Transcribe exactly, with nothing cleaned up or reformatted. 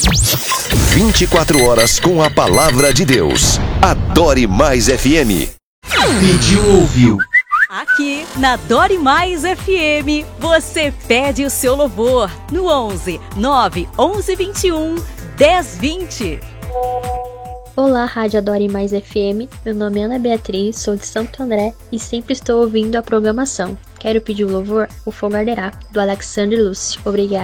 vinte e quatro horas com a palavra de Deus. Adore Mais F M. Pediu, ouviu. Aqui na Adore Mais F M, você pede o seu louvor no onze nove onze vinte e um dez vinte. Olá, Rádio Adore Mais F M. Meu nome é Ana Beatriz, sou de Santo André e sempre estou ouvindo a programação. Quero pedir o louvor O Fogo Arderá, do Alexandre Lúcio. Obrigada.